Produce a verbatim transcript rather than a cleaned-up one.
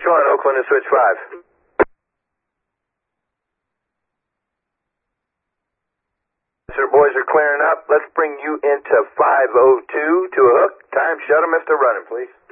one, Oakland to switch five. Sir, boys are clearing up. Let's bring you into five oh two to a hook. Time, shut them if they're running, please.